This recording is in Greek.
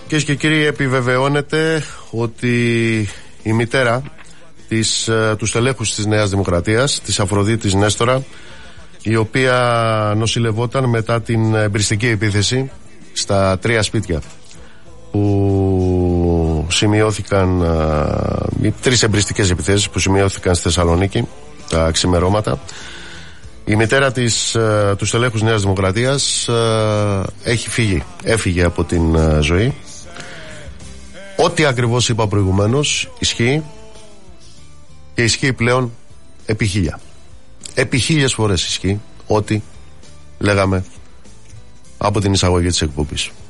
Κυρίες και κύριοι, επιβεβαιώνεται ότι η μητέρα του στελέχους της Νέας Δημοκρατίας, της Αφροδίτης Νέστορα, η οποία νοσηλευόταν μετά την εμπριστική επίθεση στα 3 σπίτια που σημειώθηκαν, οι 3 εμπριστικές επιθέσεις που σημειώθηκαν στη Θεσσαλονίκη τα ξημερώματα. Η μητέρα του στελέχους Νέας Δημοκρατίας έφυγε από την ζωή. Ό,τι ακριβώς είπα προηγουμένως ισχύει, και ισχύει πλέον επί 1000. Επί 1000 φορές ισχύει ό,τι λέγαμε από την εισαγωγή της εκπομπής.